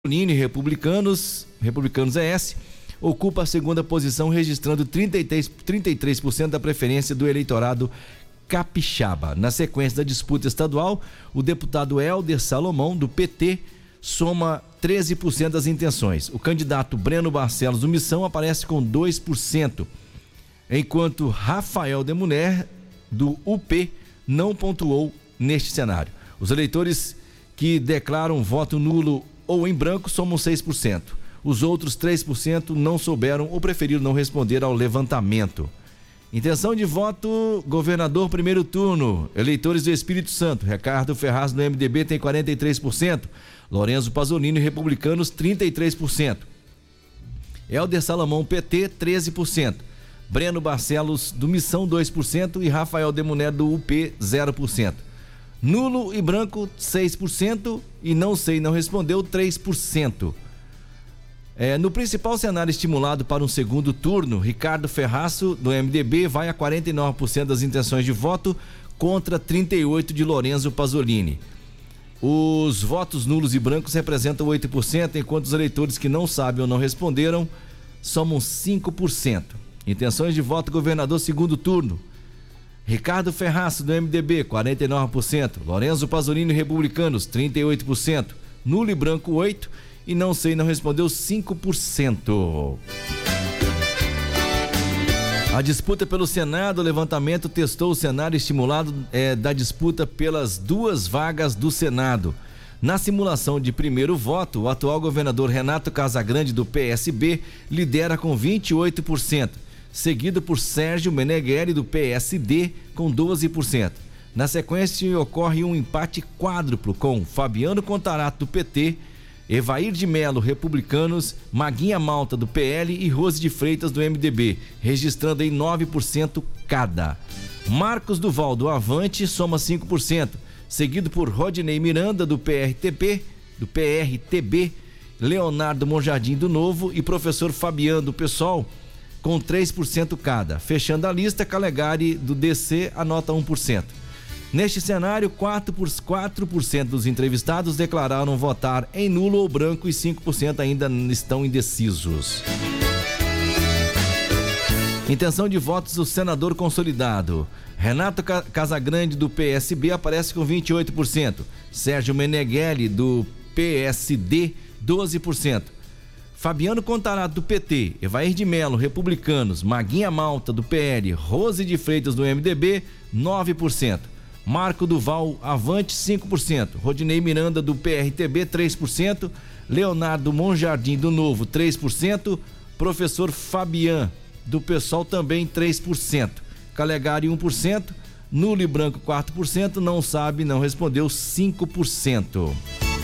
Nini, Republicanos ES, ocupa a segunda posição, registrando 33% da preferência do eleitorado capixaba. Na sequência da disputa estadual, o deputado Helder Salomão, do PT, soma 13% das intenções. O candidato Breno Barcelos, do Missão, aparece com 2%, enquanto Rafael Demuner, do UP, não pontuou neste cenário. Os eleitores que declaram voto nulo ou em branco somam 6%. Os outros 3% não souberam ou preferiram não responder ao levantamento. Intenção de voto: governador primeiro turno, eleitores do Espírito Santo. Ricardo Ferraz, do MDB, tem 43%. Lorenzo Pasolini, Republicanos, 33%. Helder Salomão, PT, 13%. Breno Barcelos, do Missão, 2%. E Rafael Demuner, do UP, 0%. Nulo e branco, 6%, e não sei, não respondeu, 3%. No principal cenário estimulado para um segundo turno, Ricardo Ferraço, do MDB, vai a 49% das intenções de voto contra 38% de Lorenzo Pasolini. Os votos nulos e brancos representam 8%, enquanto os eleitores que não sabem ou não responderam somam 5%. Intenções de voto: governador segundo turno, Ricardo Ferraço, do MDB, 49%. Lorenzo Pasolini, Republicanos, 38%. Nulo e branco, 8%. E não sei, não respondeu, 5%. A disputa pelo Senado, o levantamento testou o cenário estimulado da disputa pelas 2 vagas do Senado. Na simulação de primeiro voto, o atual governador Renato Casagrande, do PSB, lidera com 28%. Seguido por Sérgio Meneghelli, do PSD, com 12%. Na sequência, ocorre um empate quádruplo com Fabiano Contarato, do PT, Evair de Melo, Republicanos, Maguinha Malta, do PL e Rose de Freitas, do MDB, registrando em 9% cada. Marcos Duval, do Avante, soma 5%, seguido por Rodinei Miranda, do PRTB, Leonardo Monjardim, do Novo, e professor Fabiano, do PSOL, com 3% cada. Fechando a lista, Calegari, do DC, anota 1%. Neste cenário, 4% dos entrevistados declararam votar em nulo ou branco e 5% ainda estão indecisos. Intenção de votos do senador consolidado. Renato Casagrande, do PSB, aparece com 28%. Sérgio Meneghelli, do PSD, 12%. Fabiano Contarato, do PT, Evair de Melo, Republicanos, Maguinha Malta, do PL, Rose de Freitas, do MDB, 9%. Marco Duval, Avante, 5%. Rodinei Miranda, do PRTB, 3%. Leonardo Monjardim, do Novo, 3%. Professor Fabiano, do PSOL, também 3%. Calegari, 1%. Nulo e branco, 4%. Não sabe, não respondeu, 5%.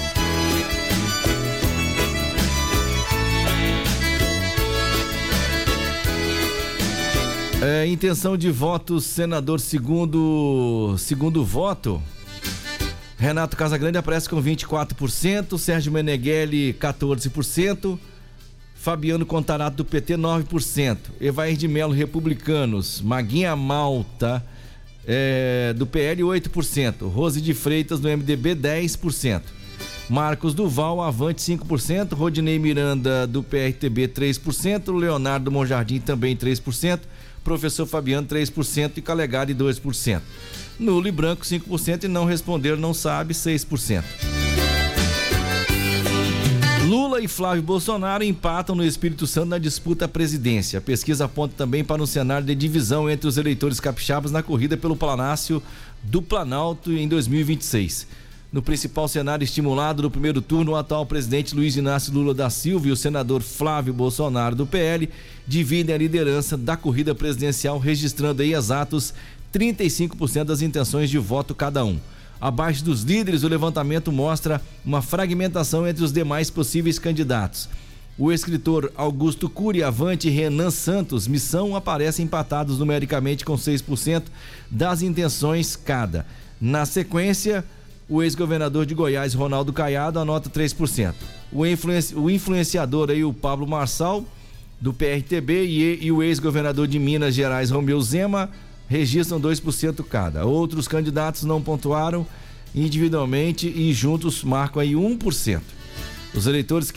Intenção de voto: senador segundo voto, Renato Casagrande aparece com 24%, Sérgio Meneghelli, 14%, Fabiano Contarato, do PT, 9%, Evair de Melo, Republicanos, Maguinha Malta, do PL, 8%, Rose de Freitas, do MDB, 10%, Marcos Duval, Avante, 5%, Rodinei Miranda, do PRTB, 3%, Leonardo Monjardim, também 3%, professor Fabiano, 3% e Calegari, 2%. Nulo e branco, 5% e não responder, não sabe, 6%. Lula e Flávio Bolsonaro empatam no Espírito Santo na disputa à presidência. A pesquisa aponta também para um cenário de divisão entre os eleitores capixabas na corrida pelo Palácio do Planalto em 2026. No principal cenário estimulado no primeiro turno, o atual presidente Luiz Inácio Lula da Silva e o senador Flávio Bolsonaro, do PL, dividem a liderança da corrida presidencial, registrando aí exatos 35% das intenções de voto cada um. Abaixo dos líderes, o levantamento mostra uma fragmentação entre os demais possíveis candidatos. O escritor Augusto Cury, Avante, e Renan Santos, Missão, aparecem empatados numericamente com 6% das intenções cada. Na sequência, o ex-governador de Goiás, Ronaldo Caiado, anota 3%. O influenciador aí, o Pablo Marçal, do PRTB, e o ex-governador de Minas Gerais, Romeu Zema, registram 2% cada. Outros candidatos não pontuaram individualmente e juntos marcam aí 1%. Os eleitores